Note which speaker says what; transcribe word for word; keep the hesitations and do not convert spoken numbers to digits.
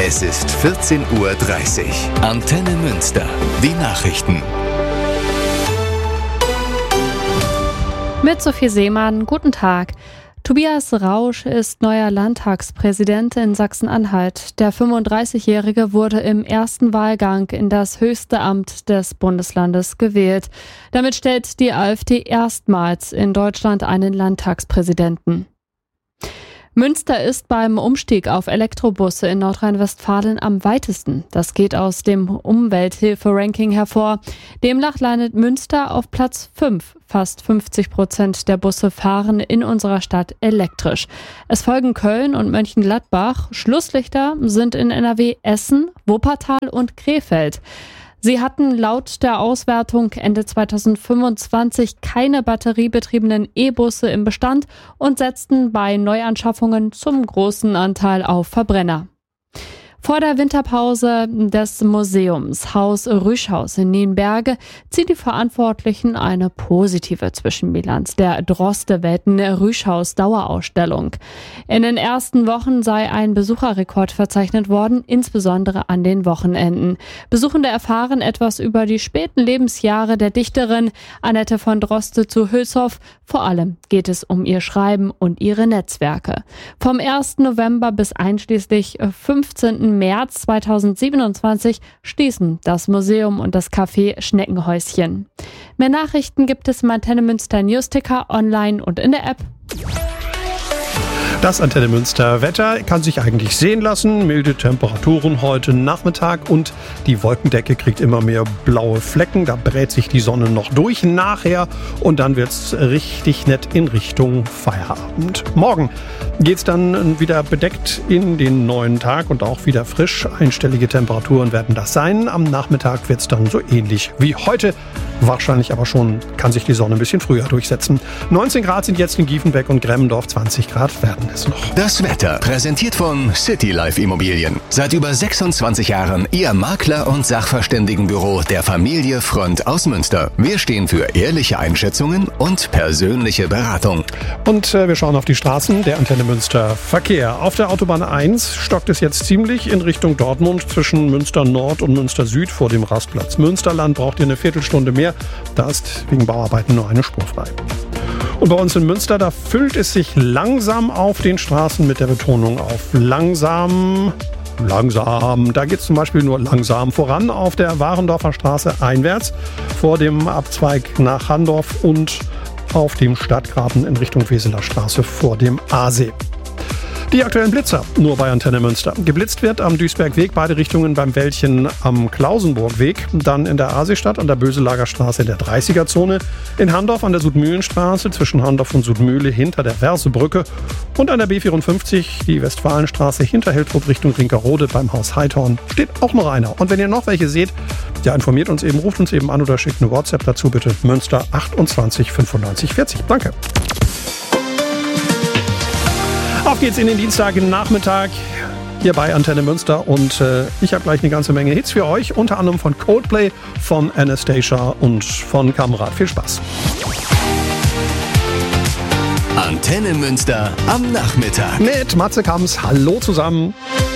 Speaker 1: Es ist vierzehn Uhr dreißig. Antenne Münster. Die Nachrichten.
Speaker 2: Mit Sophie Seemann, guten Tag. Tobias Rausch ist neuer Landtagspräsident in Sachsen-Anhalt. Der fünfunddreißigjährige wurde im ersten Wahlgang in das höchste Amt des Bundeslandes gewählt. Damit stellt die AfD erstmals in Deutschland einen Landtagspräsidenten. Münster ist beim Umstieg auf Elektrobusse in Nordrhein-Westfalen am weitesten. Das geht aus dem Umwelthilfe-Ranking hervor. Demnach landet Münster auf Platz fünf. Fast fünfzig Prozent der Busse fahren in unserer Stadt elektrisch. Es folgen Köln und Mönchengladbach. Schlusslichter sind in N R W Essen, Wuppertal und Krefeld. Sie hatten laut der Auswertung Ende zweitausendfünfundzwanzig keine batteriebetriebenen E-Busse im Bestand und setzten bei Neuanschaffungen zum großen Anteil auf Verbrenner. Vor der Winterpause des Museums Haus Rüschhaus in Nienberge ziehen die Verantwortlichen eine positive Zwischenbilanz der Droste-Welten-Rüschhaus-Dauerausstellung. In den ersten Wochen sei ein Besucherrekord verzeichnet worden, insbesondere an den Wochenenden. Besuchende erfahren etwas über die späten Lebensjahre der Dichterin Annette von Droste zu Hülshoff. Vor allem geht es um ihr Schreiben und ihre Netzwerke. Vom ersten November bis einschließlich fünfzehnten März zweitausendsiebenundzwanzig schließen das Museum und das Café Schneckenhäuschen. Mehr Nachrichten gibt es im Antenne Münster Newsticker online und in der App.
Speaker 3: Das Antenne Münster Wetter kann sich eigentlich sehen lassen. Milde Temperaturen heute Nachmittag und die Wolkendecke kriegt immer mehr blaue Flecken. Da brät sich die Sonne noch durch nachher und dann wird's richtig nett in Richtung Feierabend. Morgen geht's dann wieder bedeckt in den neuen Tag und auch wieder frisch. Einstellige Temperaturen werden das sein. Am Nachmittag wird's dann so ähnlich wie heute. Wahrscheinlich aber schon kann sich die Sonne ein bisschen früher durchsetzen. neunzehn Grad sind jetzt in Giefenbeck und Gremmendorf, zwanzig Grad werden es noch.
Speaker 1: Das Wetter präsentiert von City Life Immobilien. Seit über sechsundzwanzig Jahren Ihr Makler- und Sachverständigenbüro der Familie Front aus Münster. Wir stehen für ehrliche Einschätzungen und persönliche Beratung.
Speaker 3: Und äh, wir schauen auf die Straßen der Antenne Münster Verkehr. Auf der Autobahn eins stockt es jetzt ziemlich in Richtung Dortmund zwischen Münster Nord und Münster Süd vor dem Rastplatz Münsterland. Braucht ihr eine Viertelstunde mehr. Da ist wegen Bauarbeiten nur eine Spur frei. Und bei uns in Münster, da füllt es sich langsam auf den Straßen mit der Betonung auf langsam, langsam. Da geht es zum Beispiel nur langsam voran auf der Warendorfer Straße einwärts vor dem Abzweig nach Handorf und auf dem Stadtgraben in Richtung Weseler Straße vor dem Aasee. Die aktuellen Blitzer nur bei Antenne Münster. Geblitzt wird am Duisbergweg, beide Richtungen beim Wäldchen am Klausenburgweg, dann in der Aaseestadt an der Böselager Straße in der dreißiger-Zone, in Handorf an der Südmühlenstraße zwischen Handorf und Südmühle hinter der Versebrücke und an der B vierundfünfzig, die Westfalenstraße hinter Hiltrup Richtung Rinkerode beim Haus Heidhorn steht auch noch einer. Und wenn ihr noch welche seht, ja, informiert uns eben, ruft uns eben an oder schickt eine WhatsApp dazu bitte. Münster achtundzwanzig fünfundneunzig vierzig. Danke. Auf geht's in den Dienstagnachmittag hier bei Antenne Münster und äh, ich habe gleich eine ganze Menge Hits für euch, unter anderem von Coldplay, von Anastasia und von Kamerad. Viel Spaß.
Speaker 1: Antenne Münster am Nachmittag.
Speaker 3: Mit Matze Kamms. Hallo zusammen.